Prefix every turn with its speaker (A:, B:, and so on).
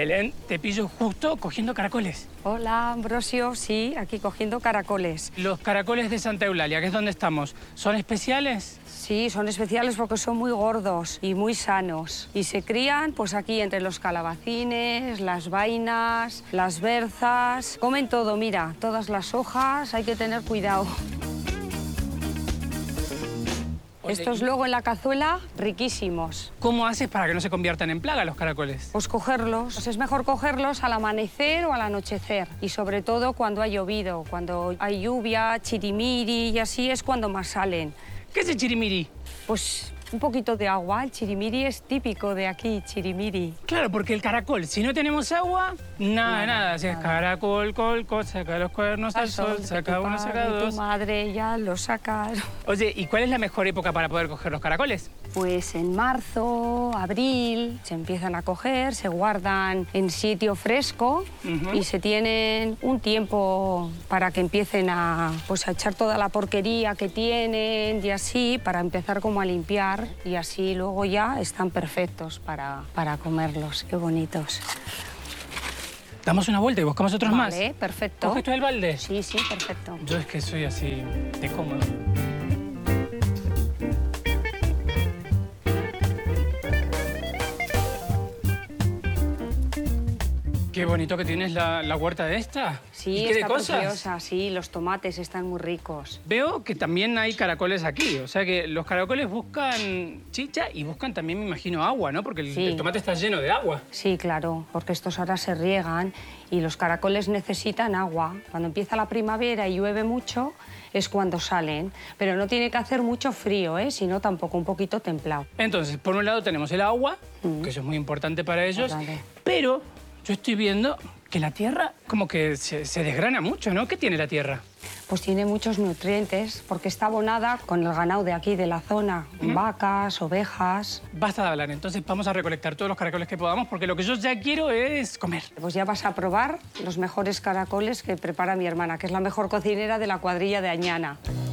A: Belén, te pillo justo cogiendo caracoles.
B: Hola, Ambrosio. Sí, aquí cogiendo caracoles.
A: Los caracoles de Santa Eulalia, que es donde estamos, ¿son especiales?
B: Sí, son especiales porque son muy gordos y muy sanos. Y se crían pues aquí entre los calabacines, las vainas, las berzas. Comen todo, mira, todas las hojas, hay que tener cuidado.
A: Oye,
B: Estos luego en la cazuela, riquísimos.
A: ¿Cómo haces para que no se conviertan en plaga los caracoles?
B: Pues cogerlos. Pues es mejor cogerlos al amanecer o al anochecer. Y sobre todo cuando ha llovido, cuando hay lluvia, chirimiri y así es cuando más salen.
A: ¿Qué es el chirimiri?
B: Pues un poquito de agua. El chirimiri es típico de aquí, chirimiri.
A: Claro, porque el caracol, si no tenemos agua, nada. Si es caracol, saca los cuernos al sol, saca uno, saca dos.
B: Tu madre ya lo sacaron.
A: Oye, ¿y cuál es la mejor época para poder coger los caracoles?
B: Pues en marzo, abril, se empiezan a coger, se guardan en sitio fresco y se tienen un tiempo para que empiecen a echar toda la porquería que tienen y así, para empezar como a limpiar y así luego ya están perfectos para comerlos. Qué bonitos.
A: Damos una vuelta y buscamos otros más.
B: Vale, perfecto.
A: ¿Coges tú el balde?
B: Sí, sí, perfecto.
A: Yo es que soy así de cómodo. Qué bonito que tienes la huerta de esta.
B: Sí,
A: ¿Y qué de
B: está
A: cosas?
B: preciosa, sí, los tomates están muy ricos.
A: Veo que también hay caracoles aquí, o sea que los caracoles buscan chicha y buscan también, me imagino, agua, ¿no? Porque el tomate está lleno de agua.
B: Sí, claro, porque estos ahora se riegan y los caracoles necesitan agua. Cuando empieza la primavera y llueve mucho es cuando salen, pero no tiene que hacer mucho frío, sino tampoco un poquito templado.
A: Entonces, por un lado tenemos el agua, que eso es muy importante para ellos, pero yo estoy viendo que la tierra como que se desgrana mucho, ¿no? ¿Qué tiene la tierra?
B: Pues tiene muchos nutrientes porque está abonada con el ganado de aquí, de la zona, vacas, ovejas.
A: Basta de hablar, entonces vamos a recolectar todos los caracoles que podamos porque lo que yo ya quiero es comer.
B: Pues ya vas a probar los mejores caracoles que prepara mi hermana, que es la mejor cocinera de la cuadrilla de Añana.